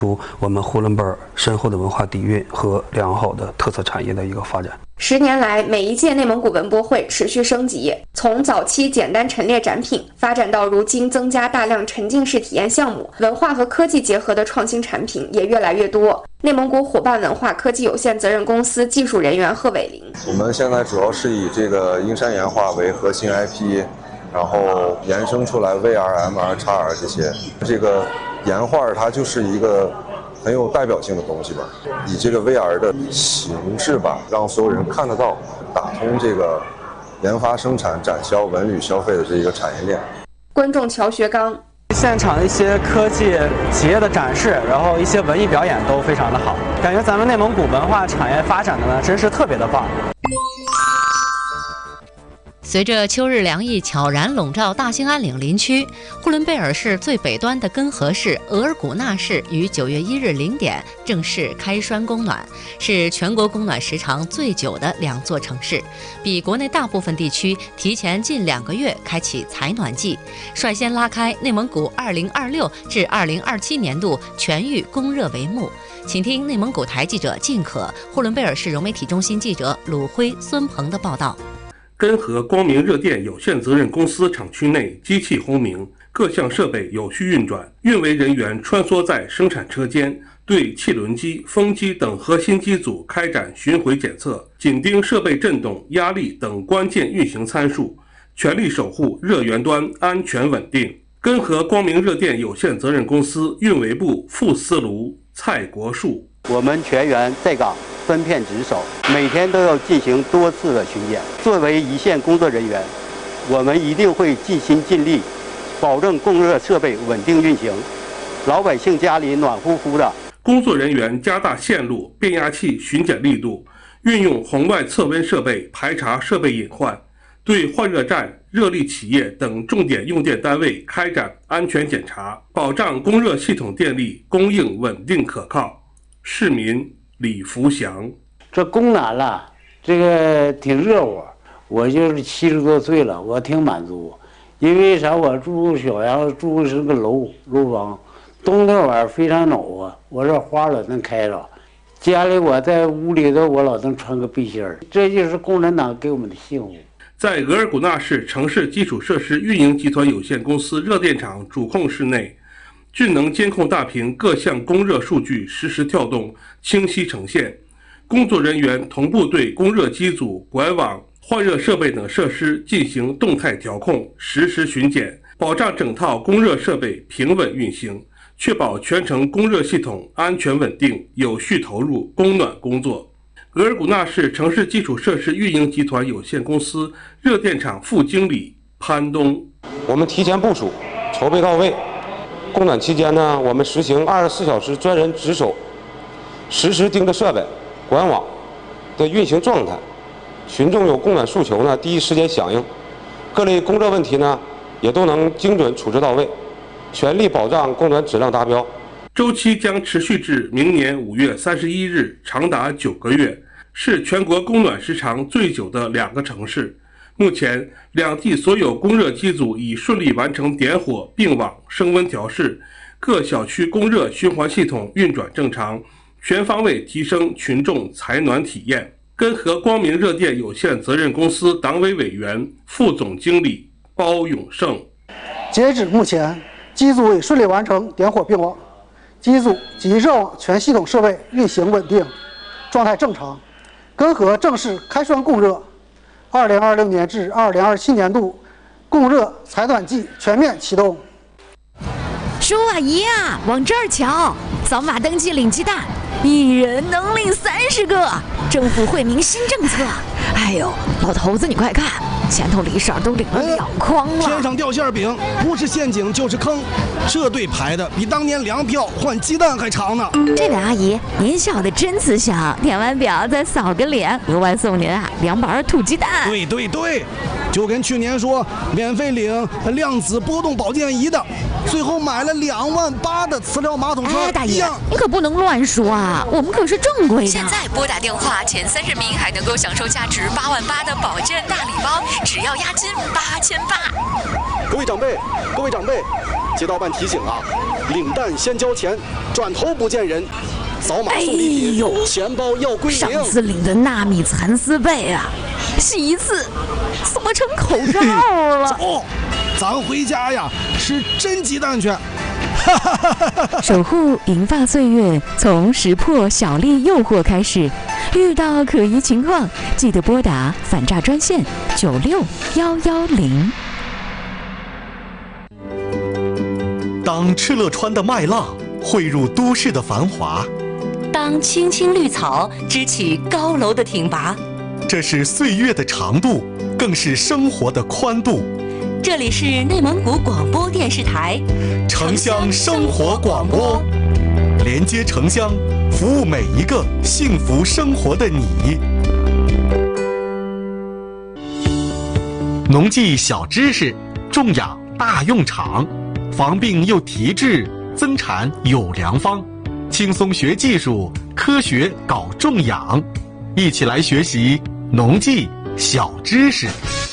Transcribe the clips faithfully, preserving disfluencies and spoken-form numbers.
出我们呼伦贝尔深厚的文化底蕴和良好的特色产业的一个发展。 十年来，每一届内蒙古文博会持续升级，从早期简单陈列展品，发展到如今增加大量沉浸式体验项目，文化和科技结合的创新产品也越来越多。内蒙古伙伴文化科技有限责任公司技术人员贺伟林： 我们现在主要是以这个英山岩画为核心 I P， 然后延伸出来 V R、M R、X R 这些。这个岩画它就是一个很有代表性的东西吧，以这个 V R 的形式吧，让所有人看得到，打通这个研发、生产、展销、文旅、消费的这一个产业链。 观众乔学刚： 现场一些科技企业的展示，然后一些文艺表演都非常的好，感觉咱们内蒙古文化产业发展的呢，真是特别的棒。 随着秋日凉意悄然笼罩大兴安岭林区，呼伦贝尔市最北端的根河市额尔古纳市于九月一日零点正式开栓供暖，是全国供暖时长最久的两座城市，比国内大部分地区提前近两个月开启采暖季，率先拉开内蒙古二零二六至二零二七年度全域供热帷幕。请听内蒙古台记者靳可、呼伦贝尔市融媒体中心记者鲁辉、孙鹏的报道。 根河光明热电有限责任公司厂区内机器轰鸣，各项设备有序运转，运维人员穿梭在生产车间，对汽轮机、风机等核心机组开展巡回检测，紧盯设备振动、压力等关键运行参数，全力守护热源端安全稳定。根河光明热电有限责任公司运维部副司炉蔡国树： 我们全员在岗，分片值守，每天都要进行多次的巡检。作为一线工作人员，我们一定会尽心尽力，保证供热设备稳定运行，老百姓家里暖乎乎的。 工作人员加大线路、变压器巡检力度，运用红外测温设备排查设备隐患，对换热站、热力企业等重点用电单位开展安全检查，保障供热系统电力供应稳定可靠。市民李福祥： 这供暖了，这个挺热乎。我就是七十多岁了，我挺满足，因为啥？我住小洋，住是个楼楼房，冬天晚上非常暖和，我这花老能开着。家里我在屋里头，我老能穿个背心儿，这就是共产党给我们的幸福。 在额尔古纳市城市基础设施运营集团有限公司热电厂主控室内，智能监控大屏各项供热数据实时跳动，清晰呈现。工作人员同步对供热机组、管网、换热设备等设施进行动态调控，实时巡检，保障整套供热设备平稳运行，确保全程供热系统安全稳定，有序投入供暖工作。额尔古纳市城市基础设施运营集团有限公司热电厂副经理潘东： 我们提前部署，筹备到位。供暖期间呢，我们实行二十四小时专人值守，实时盯着设备、管网的运行状态。群众有供暖诉求呢，第一时间响应，各类供热问题呢，也都能精准处置到位，全力保障供暖质量达标。 周期将持续至明年五月三十一日，长达九个月，是全国供暖时长最久的两个城市。目前，两地所有供热机组已顺利完成点火、并网、升温调试，各小区供热循环系统运转正常，全方位提升群众采暖体验。根河光明热电有限责任公司党委委员、副总经理包永胜： 截止目前，机组已顺利完成点火并网，机组及热网全系统设备运行稳定，状态正常。根河正式开栓供热。二零二六年至二零二七年度供热采暖季全面启动。 叔啊姨啊，往这儿瞧，扫码登记领鸡蛋，一人能领三十个。政府惠民新政策，哎呦，老头子你快看，前头李婶都领了两筐了。 天上掉馅饼，不是陷阱就是坑，这队排的比当年粮票换鸡蛋还长呢。 这位阿姨，您笑得真慈祥，填完表再扫个脸，额外送您啊两板土鸡蛋。 对对对，就跟去年说免费领量子波动保健仪的，最后买了两万八的磁疗马桶车。 哎，大爷，你可不能乱说啊，我们可是正规的。 现在拨打电话前三十名还能够享受价值八万八的保健大礼包，只要押金八千八。 各位长辈，各位长辈。 街道办提醒啊，领蛋先交钱，转头不见人。扫码送礼品，哎、钱包要归零。 上次领的纳米蚕丝被啊，洗一次怎么成口罩了？ 走，咱回家呀，吃真鸡蛋去。 守护银发岁月，从识破小丽诱惑开始。遇到可疑情况，记得拨打反诈专线九六幺幺零。 当敕勒川的麦浪汇入都市的繁华。 当青青绿草支起高楼的挺拔， 这是岁月的长度，更是生活的宽度。 这里是内蒙古广播电视台城乡生活广播，连接城乡，服务每一个幸福生活的你。农技小知识，种养大用场，防病又提质，增产有良方。轻松学技术，科学搞种养，一起来学习农技小知识。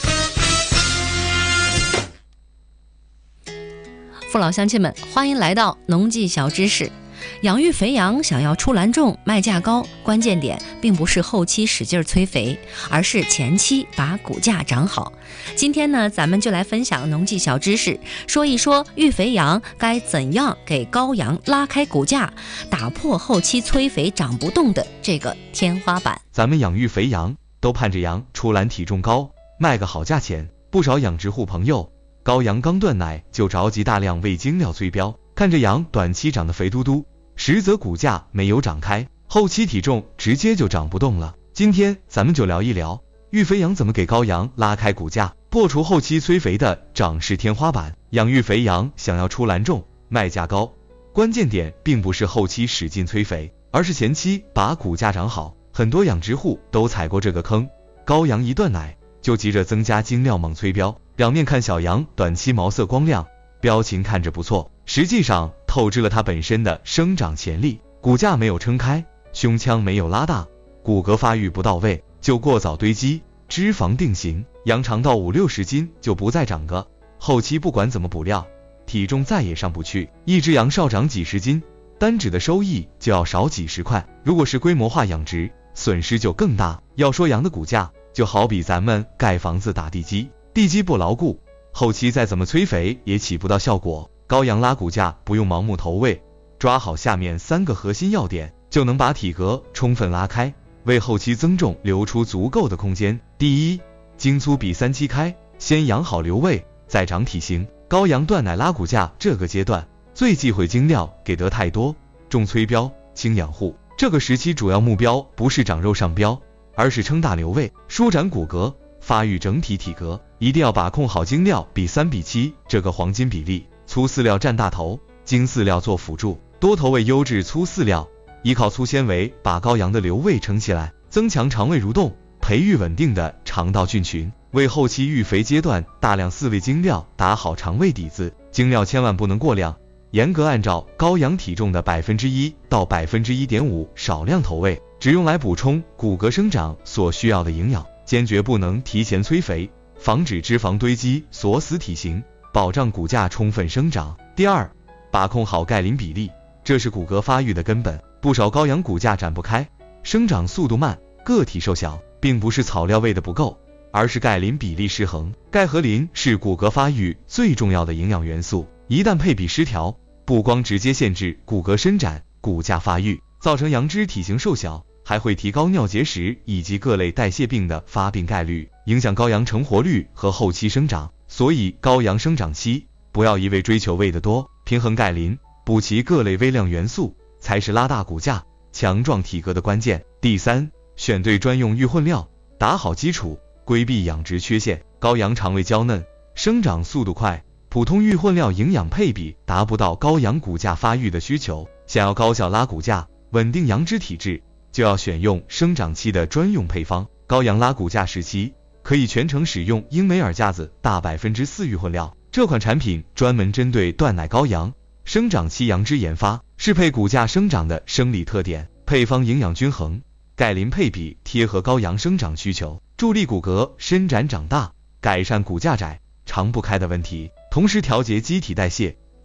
父老乡亲们，欢迎来到农技小知识。养育肥羊想要出栏重、卖价高，关键点并不是后期使劲催肥，而是前期把骨架长好。今天呢，咱们就来分享农技小知识，说一说育肥羊该怎样给羔羊拉开骨架，打破后期催肥长不动的这个天花板。 咱们养育肥羊都盼着羊出栏体重高，卖个好价钱。不少养殖户朋友，羔羊刚断奶就着急大量喂精料催膘，看着羊短期长得肥嘟嘟，实则骨架没有长开，后期体重直接就长不动了。今天咱们就聊一聊育肥羊怎么给羔羊拉开骨架，破除后期催肥的长势天花板。养育肥羊想要出栏重、卖价高，关键点并不是后期使劲催肥，而是前期把骨架长好。很多养殖户都踩过这个坑，羔羊一断奶就急着增加精料猛催膘，表面看小羊短期毛色光亮，膘情看着不错，实际上透支了它本身的生长潜力，骨架没有撑开，胸腔没有拉大，骨骼发育不到位，就过早堆积，脂肪定型，羊长到五六十斤就不再长个，后期不管怎么补料，体重再也上不去。一只羊少长几十斤，单指的收益就要少几十块。如果是规模化养殖，损失就更大。要说羊的骨架，就好比咱们盖房子打地基，地基不牢固，后期再怎么催肥也起不到效果。羔羊拉骨架不用盲目投喂，抓好下面三个核心要点，就能把体格充分拉开，为后期增重留出足够的空间。第一，精粗比三七开，先养好留位，再长体型。羔羊断奶拉骨架这个阶段，最忌讳精料给得太多，重催膘，轻养护。这个时期主要目标不是长肉上膘，而是撑大留位，舒展骨骼，发育整体体格。一定要把控好精料比三比七这个黄金比例，粗饲料占大头，精饲料做辅助，多投喂优质粗饲料，依靠粗纤维把羔羊的留位撑起来，增强肠胃蠕动，培育稳定的肠道菌群，为后期育肥阶段大量饲喂精料打好肠胃底子。精料千万不能过量，严格按照羔羊体重的百分之一到百分之一点五少量投喂，只用来补充骨骼生长所需要的营养，坚决不能提前催肥，防止脂肪堆积锁死体型，保障骨架充分生长。第二，把控好钙磷比例，这是骨骼发育的根本。不少羔羊骨架展不开，生长速度慢，个体瘦小，并不是草料喂的不够，而是钙磷比例失衡。钙和磷是骨骼发育最重要的营养元素，一旦配比失调，不光直接限制骨骼伸展、骨架发育，造成羊只体型瘦小，还会提高尿结石以及各类代谢病的发病概率，影响羔羊成活率和后期生长。所以羔羊生长期不要一味追求喂得多，平衡钙磷，补齐各类微量元素，才是拉大骨架、强壮体格的关键。第三，选对专用育混料，打好基础，规避养殖缺陷。羔羊肠胃娇嫩，生长速度快，普通育混料营养配比达不到羔羊骨架发育的需求。想要高效拉骨架，稳定羊脂体质，就要选用生长期的专用配方。羔羊拉骨架时期，可以全程使用英美尔架子大百分之四育混料，这款产品专门针对断奶羔羊生长期羊脂研发，适配骨架生长的生理特点，配方营养均衡，钙磷配比贴合羔羊生长需求，助力骨骼伸展长大，改善骨架窄、长不开的问题，同时调节机体代谢，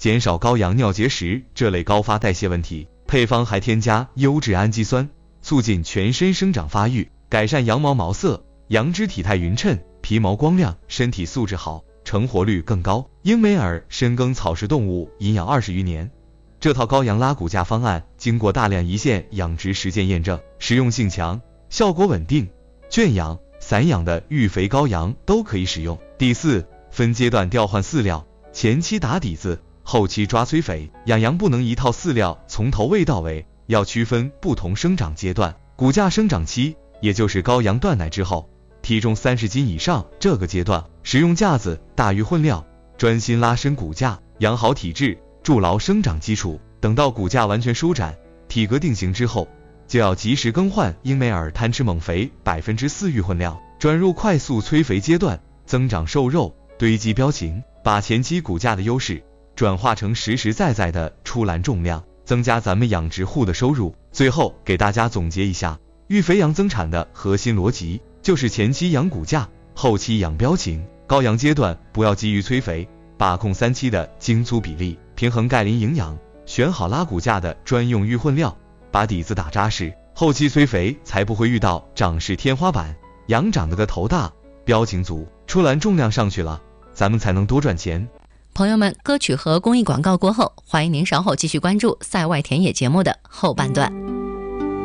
减少羔羊尿结石这类高发代谢问题。配方还添加优质氨基酸，促进全身生长发育，改善羊毛毛色，羊脂体态匀称，皮毛光亮，身体素质好，成活率更高。英美尔深耕草食动物营养二十余年，这套羔羊拉骨架方案经过大量一线养殖实践验证，实用性强，效果稳定，圈养、散养的育肥羔羊都可以使用。第四，分阶段调换饲料，前期打底子，后期抓催肥。养羊不能一套饲料从头喂到尾，要区分不同生长阶段。骨架生长期，也就是羔羊断奶之后，体重三十斤以上这个阶段，使用架子大于混料，专心拉伸骨架，养好体质，筑牢生长基础。等到骨架完全舒展，体格定型之后，就要及时更换英美尔贪吃猛肥百分之四育混料，转入快速催肥阶段，增长瘦肉，堆积膘情，把前期骨架的优势转化成实实在在的出栏重量，增加咱们养殖户的收入。最后给大家总结一下，育肥羊增产的核心逻辑就是前期养骨架，后期养膘情。羔羊阶段不要急于催肥，把控三期的精粗比例，平衡钙磷营养，选好拉骨架的专用育混料，把底子打扎实，后期催肥才不会遇到长势天花板。羊长得个头大，膘情足，出栏重量上去了，咱们才能多赚钱。 朋友们，歌曲和公益广告过后，欢迎您稍后继续关注赛外田野节目的后半段。